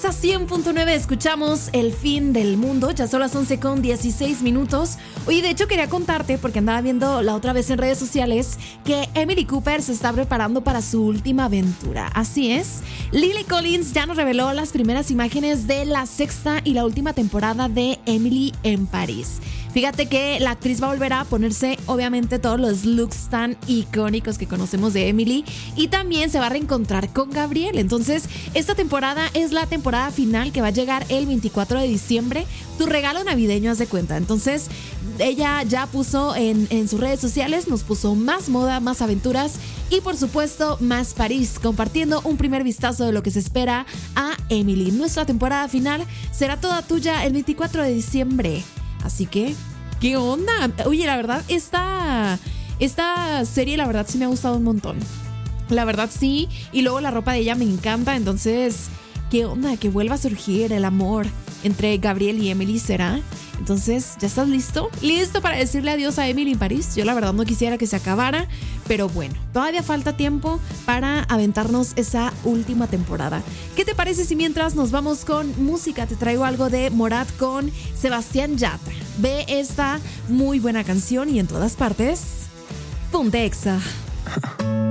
Exa 100.9, escuchamos El Fin del Mundo. Ya son las 11:16. Oye, de hecho quería contarte, porque andaba viendo la otra vez en redes sociales, que Emily Cooper se está preparando para su última aventura. Así es, Lily Collins ya nos reveló las primeras imágenes de la sexta y la última temporada de Emily en París. Fíjate que la actriz va a volver a ponerse, obviamente, todos los looks tan icónicos que conocemos de Emily, y también se va a reencontrar con Gabriel. Entonces, esta temporada es la temporada final que va a llegar el 24 de diciembre. Tu regalo navideño, haz de cuenta. Entonces, ella ya puso en sus redes sociales, nos puso más moda, más aventuras y, por supuesto, más París, compartiendo un primer vistazo de lo que se espera a Emily. Nuestra temporada final será toda tuya el 24 de diciembre. Así que, ¿qué onda? Oye, la verdad, esta serie, la verdad, sí me ha gustado un montón. La verdad, sí. Y luego la ropa de ella me encanta. Entonces, ¿qué onda? Que vuelva a surgir el amor entre Gabriel y Emily, ¿será? Entonces, ¿ya estás listo? ¿Listo para decirle adiós a Emily en París? Yo la verdad no quisiera que se acabara, pero bueno, todavía falta tiempo para aventarnos esa última temporada. ¿Qué te parece si mientras nos vamos con música? Te traigo algo de Morat con Sebastián Yatra. Ve esta muy buena canción y en todas partes, ponte Exa.